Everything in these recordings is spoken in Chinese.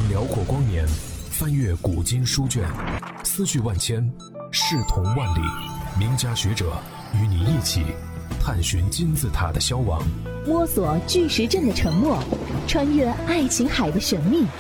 辽阔光年，翻阅古今书卷，思绪万千，视同万里。名家学者与你一起探寻金字塔的消亡， 摸索巨石阵的沉默，穿越爱琴海的神秘，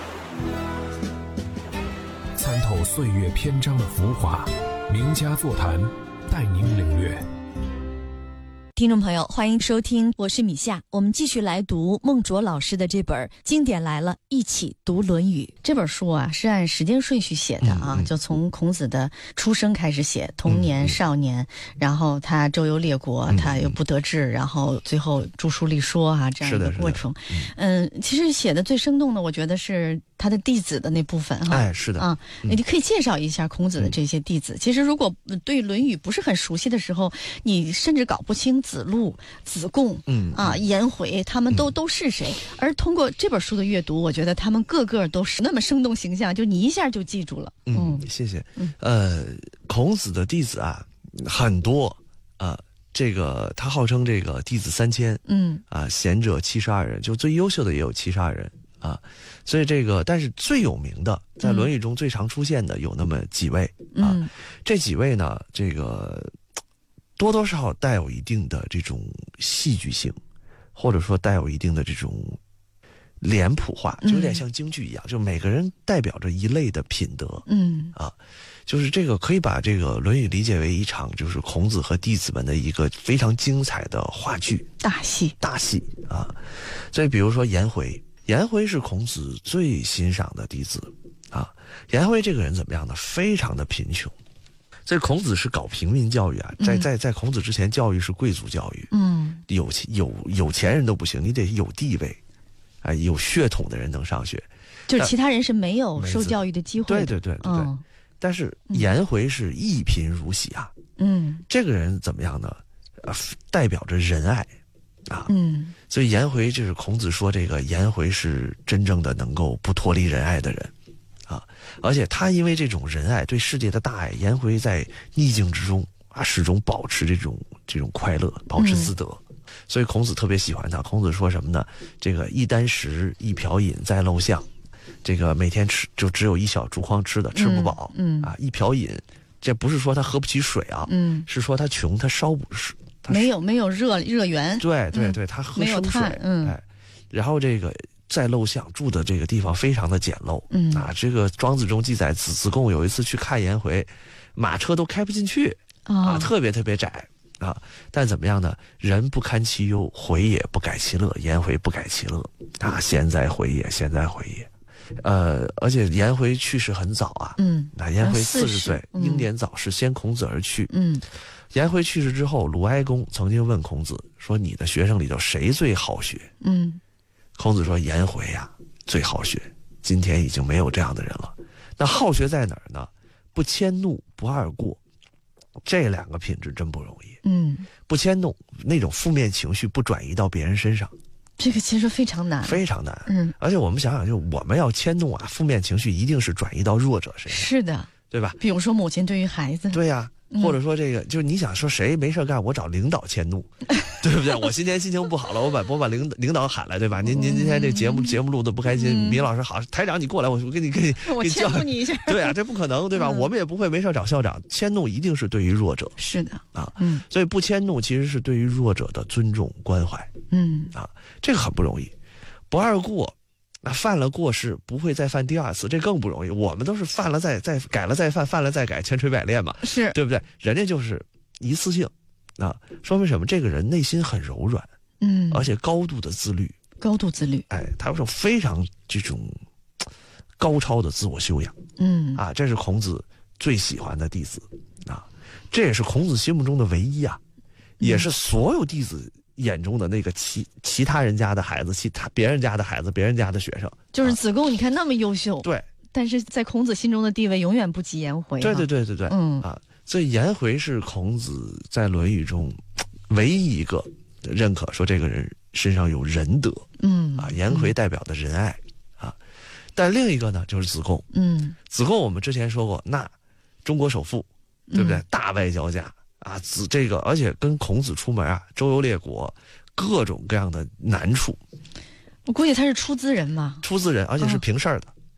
参透岁月篇章的浮华。名家座谈，带您领略。 听众朋友，欢迎收听，我是米夏。我们继续来读孟卓老师的这本《经典来了，一起读论语》。这本书啊是按时间顺序写的啊，就从孔子的出生开始写，童年、少年，然后他周游列国，他又不得志，然后最后著书立说啊，这样一个过程。其实写的最生动的，我觉得是他的弟子的那部分哈。 哎，是的啊， 你可以介绍一下孔子的这些弟子。其实如果对《论语》不是很熟悉的时候，你甚至搞不清子路、子贡、颜回他们都是谁。而通过这本书的阅读，我觉得他们个个都是那么生动形象，就你一下就记住了。 谢谢。孔子的弟子啊很多啊，这个他号称这个弟子3000，贤者72人，就最优秀的也有72人啊。所以这个，但是最有名的，在《论语》中最常出现的有那么几位啊。这几位呢，这个多多少少带有一定的这种戏剧性，或者说带有一定的这种脸谱化，就有点像京剧一样，就每个人代表着一类的品德。就是这个可以把这个《论语》理解为一场就是孔子和弟子们的一个非常精彩的话剧大戏啊。所以比如说颜回是孔子最欣赏的弟子啊。颜回这个人怎么样呢？非常的贫穷。所以孔子是搞平民教育啊，在孔子之前，教育是贵族教育。有钱人都不行，你得有地位，有血统的人能上学， 就是其他人是没有受教育的机会的。 对。但是颜回是一贫如洗啊。这个人怎么样呢？代表着仁爱啊。所以颜回就是孔子说这个颜回是真正的能够不脱离仁爱的人啊。而且他因为这种仁爱，对世界的大爱，颜回在逆境之中啊，始终保持这种快乐，保持自得。所以孔子特别喜欢他。孔子说什么呢？这个一箪食，一瓢饮，在陋巷。这个每天吃就只有一小竹筐吃的，吃不饱。一瓢饮，这不是说他喝不起水啊，是说他穷，他烧不是。 没有热源。 对，他喝生水。然后这个在陋巷，住的这个地方非常的简陋。这个庄子中记载，子贡有一次去看颜回，马车都开不进去啊，特别特别窄啊。但怎么样呢？人不堪其忧，回也不改其乐。颜回不改其乐啊，贤哉回也，贤哉回也。而且颜回去世很早啊。颜回40岁，英年早逝，先孔子而去。颜回去世之后，鲁哀公曾经问孔子说：“你的学生里头谁最好学？”孔子说：“颜回呀，最好学。今天已经没有这样的人了。那好学在哪儿呢？不迁怒，不贰过。这两个品质真不容易。不迁怒，那种负面情绪不转移到别人身上。 这个其实非常难， 非常难。而且我们想想，就我们要迁怒啊，负面情绪一定是转移到弱者身上。 是的， 对吧？ 比如说母亲对于孩子。 对呀。或者说这个，就是你想说谁没事干，我找领导迁怒，对不对？我今天心情不好了，我把领导喊来，对吧？您今天这节目录的不开心，米老师好，台长你过来，我给你迁怒你一下。 对啊，这不可能，对吧？我们也不会没事找校长。迁怒一定是对于弱者。 是的啊。所以不迁怒其实是对于弱者的尊重关怀。这个很不容易。不贰过。犯了过失不会再犯第二次，这更不容易。我们都是犯了再改了再犯，犯了再改，千锤百炼嘛， 是对不对？人家就是一次性啊，说明什么？这个人内心很柔软，而且高度自律，他有非常这种高超的自我修养，这是孔子最喜欢的弟子啊，这也是孔子心目中的唯一啊，也是所有弟子眼中的那个其他人家的孩子，别人家的孩子，别人家的学生， 就是子贡，你看那么优秀， 对， 但是在孔子心中的地位永远不及颜回。 对，所以颜回是孔子在《论语》中唯一一个认可说这个人身上有仁德。颜回代表的仁爱啊。但另一个呢，就是子贡。子贡我们之前说过，那中国首富，对不对？大外交家。这个而且跟孔子出门啊，周游列国，各种各样的难处。 我估计他是出资人嘛， 而且是平事儿的。